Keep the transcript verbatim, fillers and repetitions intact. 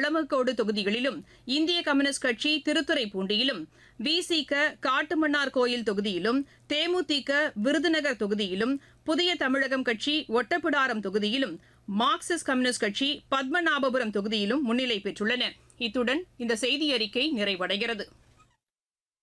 வடமக்கோடு தொகுதிகளிலும், இந்திய கம்யூனிஸ்ட் கட்சி திருத்துறைப்பூண்டியிலும், விசிக காட்டுமன்னார் கோயில் தொகுதியிலும், தேமுதிக விருதுநகர் தொகுதியிலும், புதிய தமிழகம் கட்சி ஒட்டப்பிடாரம் தொகுதியிலும், மார்க்சிஸ்ட் கம்யூனிஸ்ட் கட்சி பத்மநாபபுரம் தொகுதியிலும் முன்னிலை பெற்றுள்ளன. இத்துடன் இந்த செய்தியறிக்கை நிறைவடைகிறது.